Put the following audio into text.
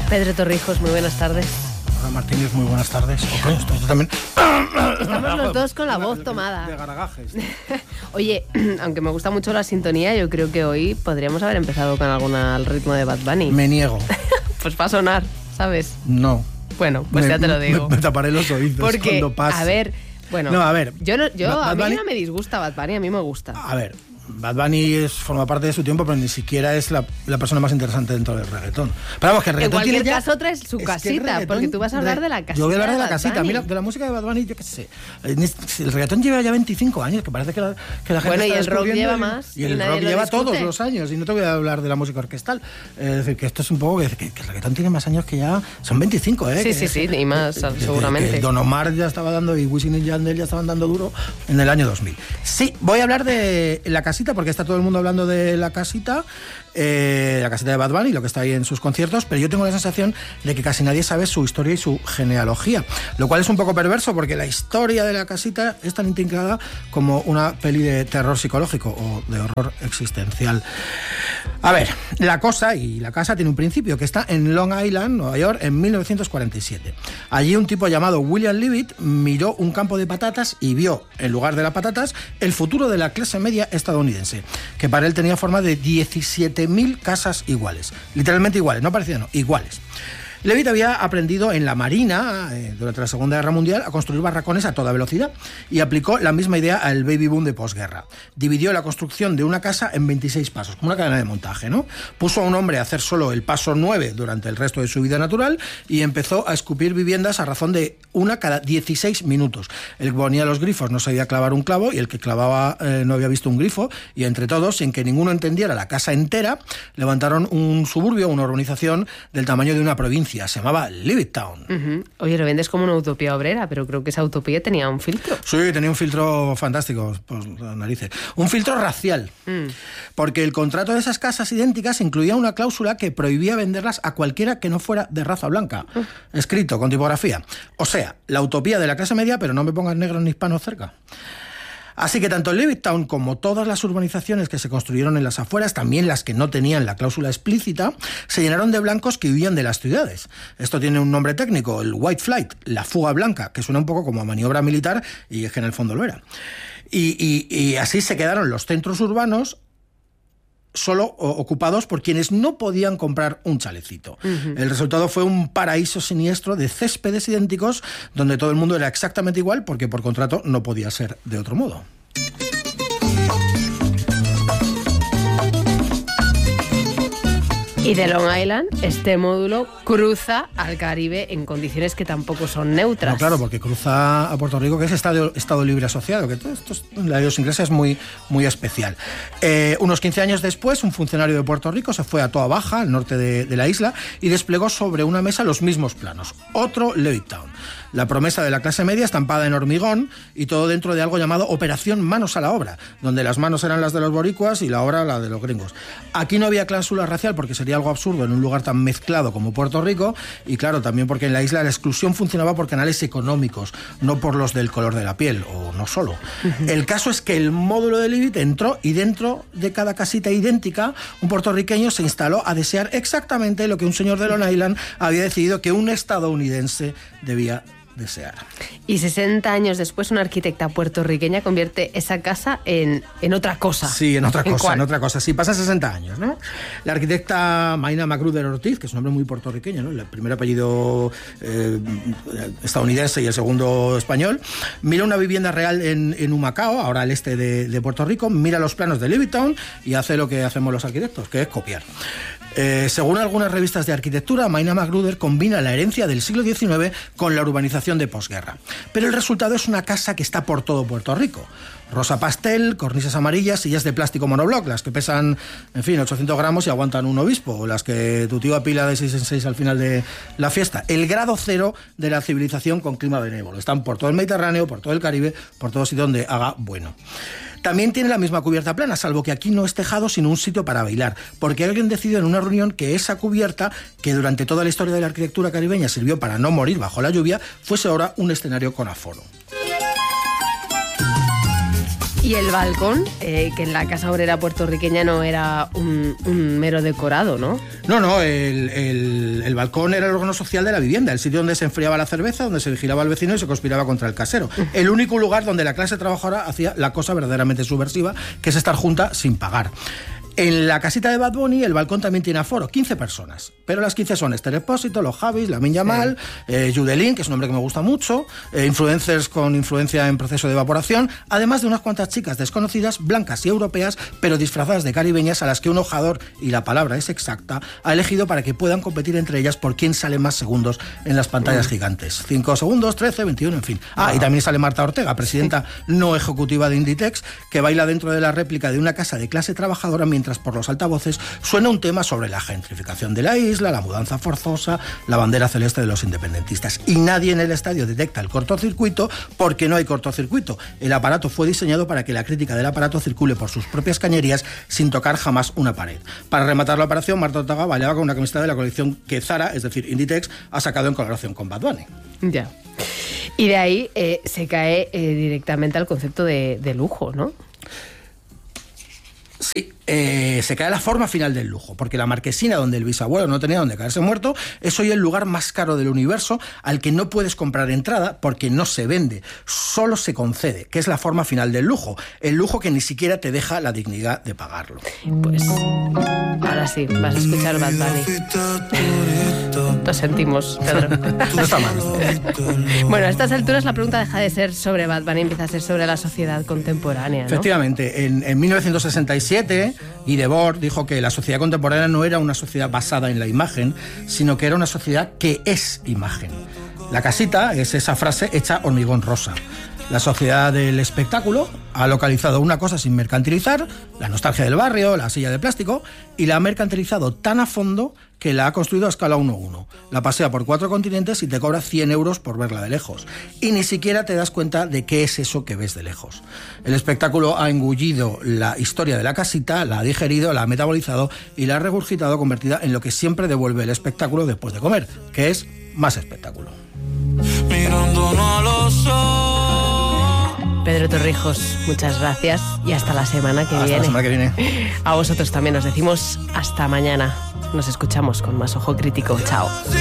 Pedro Torrijos, muy buenas tardes. Hola Martínez, muy buenas tardes. Estoy también... Estamos los dos con la voz tomada. De garagajes. Oye, aunque me gusta mucho la sintonía, yo creo que hoy podríamos haber empezado con alguna al ritmo de Bad Bunny. Me niego. Pues va a sonar, ¿sabes? No. Bueno, pues ya te lo digo. Me taparé los oídos porque, cuando pase. A ver, bueno. No, a ver. A mí no me disgusta Bad Bunny, a mí me gusta. A ver. Bad Bunny forma parte de su tiempo, pero ni siquiera es la persona más interesante dentro del reggaetón. Pero vamos, que el reggaetón en cualquier tiene caso traes su casita, porque tú vas a hablar de la casita. Yo voy a hablar de la Bad casita. Bunny. Mira, de la música de Bad Bunny, yo qué sé. El reggaetón lleva ya 25 años, que parece que la gente bueno, está y el rock descubriendo lleva más. Y el rock lleva todos los años. Y no te voy a hablar de la música orquestal. Es decir, que esto es un poco que el reggaetón tiene más años que ya... Son 25, ¿eh? Sí, y más, seguramente. Que Don Omar ya estaba dando y Wisin y Yandel ya estaban dando duro en el año 2000. Sí, voy a hablar de la casita, porque está todo el mundo hablando de la casita de Bad Bunny, lo que está ahí en sus conciertos, pero yo tengo la sensación de que casi nadie sabe su historia y su genealogía, lo cual es un poco perverso, porque la historia de la casita es tan intrincada como una peli de terror psicológico o de horror existencial. A ver, la cosa y la casa tiene un principio, que está en Long Island, Nueva York, en 1947. Allí un tipo llamado William Leavitt miró un campo de patatas y vio, en lugar de las patatas, el futuro de la clase media estadounidense, que para él tenía forma de 17.000 casas iguales. Literalmente iguales, no parecidas, no, iguales. Leavitt había aprendido en la Marina, durante la Segunda Guerra Mundial, a construir barracones a toda velocidad y aplicó la misma idea al baby boom de posguerra. Dividió la construcción de una casa en 26 pasos, como una cadena de montaje, ¿no? Puso a un hombre a hacer solo el paso 9 durante el resto de su vida natural y empezó a escupir viviendas a razón de una cada 16 minutos. El que ponía los grifos no sabía clavar un clavo y el que clavaba no había visto un grifo, y entre todos, sin que ninguno entendiera la casa entera, levantaron un suburbio, una urbanización del tamaño de una provincia. Se llamaba Levittown. Uh-huh. Oye, lo vendes como una utopía obrera, pero creo que esa utopía tenía un filtro. Sí, tenía un filtro fantástico, pues las narices. Un filtro racial. Porque el contrato de esas casas idénticas incluía una cláusula que prohibía venderlas a cualquiera que no fuera de raza blanca. Escrito con tipografía. O sea, la utopía de la clase media, pero no me pongas negros ni hispanos cerca. Así que tanto Levittown como todas las urbanizaciones que se construyeron en las afueras, también las que no tenían la cláusula explícita, se llenaron de blancos que huían de las ciudades. Esto tiene un nombre técnico, el White Flight, la fuga blanca, que suena un poco como a maniobra militar, y es que en el fondo lo era. Y así se quedaron los centros urbanos solo ocupados por quienes no podían comprar un chalecito. Uh-huh. El resultado fue un paraíso siniestro de céspedes idénticos donde todo el mundo era exactamente igual, porque por contrato no podía ser de otro modo. Y de Long Island, este módulo cruza al Caribe en condiciones que tampoco son neutras. No, claro, porque cruza a Puerto Rico, que es Estado Libre Asociado, que la idiosincrasia es muy, muy especial. Unos 15 años después, un funcionario de Puerto Rico se fue a Toa Baja, al norte de la isla, y desplegó sobre una mesa los mismos planos. Otro Levittown. La promesa de la clase media estampada en hormigón, y todo dentro de algo llamado Operación Manos a la Obra, donde las manos eran las de los boricuas y la obra la de los gringos. Aquí no había cláusula racial, porque sería algo absurdo en un lugar tan mezclado como Puerto Rico, y claro, también porque en la isla la exclusión funcionaba por canales económicos, no por los del color de la piel, o no solo. Uh-huh. El caso es que el módulo de Leavitt entró, y dentro de cada casita idéntica, un puertorriqueño se instaló a desear exactamente lo que un señor de Long Island había decidido que un estadounidense debía desear. Y 60 años después, una arquitecta puertorriqueña convierte esa casa en otra cosa. Sí, en otra cosa. Sí, pasan 60 años, ¿no? La arquitecta Mayna Magruder Ortiz, que es un nombre muy puertorriqueño, ¿no? El primer apellido estadounidense y el segundo español, mira una vivienda real en Humacao, ahora al este de Puerto Rico, mira los planos de Levittown y hace lo que hacemos los arquitectos, que es copiar. Según algunas revistas de arquitectura, Mayna Magruder combina la herencia del siglo XIX con la urbanización de posguerra. Pero el resultado es una casa que está por todo Puerto Rico. Rosa pastel, cornisas amarillas, sillas de plástico monobloc, las que pesan, 800 gramos y aguantan un obispo, o las que tu tío apila de 6 en 6 al final de la fiesta. El grado cero de la civilización con clima benévolo. Están por todo el Mediterráneo, por todo el Caribe, por todo sitio donde haga bueno. También tiene la misma cubierta plana, salvo que aquí no es tejado, sino un sitio para bailar, porque alguien decidió en una reunión que esa cubierta, que durante toda la historia de la arquitectura caribeña sirvió para no morir bajo la lluvia, fuese ahora un escenario con aforo. Y el balcón, que en la Casa Obrera puertorriqueña no era un mero decorado, ¿no? No, el balcón era el órgano social de la vivienda, el sitio donde se enfriaba la cerveza, donde se vigilaba al vecino y se conspiraba contra el casero. El único lugar donde la clase trabajadora hacía la cosa verdaderamente subversiva, que es estar junta sin pagar. En la casita de Bad Bunny el balcón también tiene aforo, 15 personas. Pero las 15 son Esther Expósito, los Javis, Lamin Yamal, Judelín, que es un hombre que me gusta mucho, influencers con influencia en proceso de evaporación, además de unas cuantas chicas desconocidas, blancas y europeas, pero disfrazadas de caribeñas, a las que un hojador, y la palabra es exacta, ha elegido para que puedan competir entre ellas por quién sale más segundos en las pantallas gigantes. 5 segundos, 13, 21, en fin. Y también sale Marta Ortega, presidenta no ejecutiva de Inditex, que baila dentro de la réplica de una casa de clase trabajadora mientras por los altavoces suena un tema sobre la gentrificación de la isla, la mudanza forzosa, la bandera celeste de los independentistas. Y nadie en el estadio detecta el cortocircuito porque no hay cortocircuito. El aparato fue diseñado para que la crítica del aparato circule por sus propias cañerías sin tocar jamás una pared. Para rematar la operación, Marta Ortega bailaba con una camiseta de la colección que Zara, es decir, Inditex, ha sacado en colaboración con Bad Bunny. Ya. Y de ahí se cae directamente al concepto de lujo, ¿no? Sí, se cae la forma final del lujo, porque la marquesina, donde el bisabuelo no tenía donde caerse muerto, es hoy el lugar más caro del universo al que no puedes comprar entrada porque no se vende, solo se concede, que es la forma final del lujo, el lujo que ni siquiera te deja la dignidad de pagarlo. Pues ahora sí, vas a escuchar Bad Bunny. Lo sentimos, Pedro. No está mal. Bueno, a estas alturas la pregunta deja de ser sobre Bad Bunny, empieza a ser sobre la sociedad contemporánea, ¿no? Efectivamente, en 1967 Guy Debord dijo que la sociedad contemporánea no era una sociedad basada en la imagen, sino que era una sociedad que es imagen. La casita es esa frase hecha hormigón rosa. La sociedad del espectáculo ha localizado una cosa sin mercantilizar, la nostalgia del barrio, la silla de plástico, y la ha mercantilizado tan a fondo que la ha construido a escala 1:1. La pasea por 4 continentes y te cobra 100 euros por verla de lejos. Y ni siquiera te das cuenta de qué es eso que ves de lejos. El espectáculo ha engullido la historia de la casita, la ha digerido, la ha metabolizado y la ha regurgitado, convertida en lo que siempre devuelve el espectáculo después de comer, que es más espectáculo. Pedro Torrijos, muchas gracias y hasta la semana que viene. Hasta la semana que viene. A vosotros también os decimos hasta mañana. Nos escuchamos con más Ojo Crítico. Chao.